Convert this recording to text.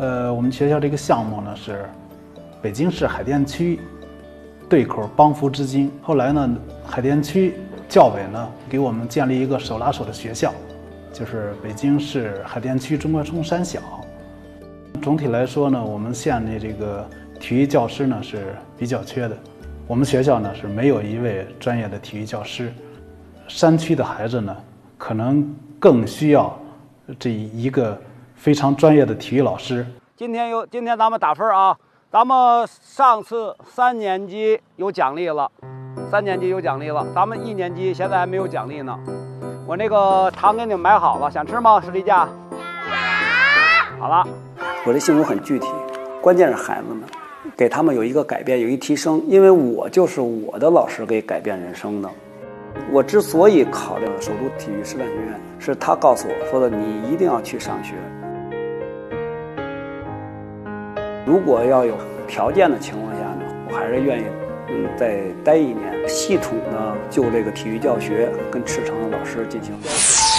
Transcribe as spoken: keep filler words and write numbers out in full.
呃，我们学校这个项目呢是北京市海淀区对口帮扶之金。后来呢，海淀区教委呢给我们建立一个手拉手的学校，就是北京市海淀区中关村三小。总体来说呢，我们县的这个体育教师呢是比较缺的。我们学校呢是没有一位专业的体育教师，山区的孩子呢可能更需要这一个非常专业的体育老师。 今天有，今天咱们打分啊，咱们上次三年级有奖励了，三年级有奖励了，咱们一年级现在还没有奖励呢。我那个糖给你们买好了，想吃吗？士力架？好了。 我的性格很具体，关键是孩子们，给他们有一个改变，有一提升。因为我就是我的老师给改变人生的。我之所以考虑首都体育师范学院，是他告诉我说的，你一定要去上学。如果要有条件的情况下呢，我还是愿意嗯再待一年，系统的就这个体育教学跟赤诚的老师进行。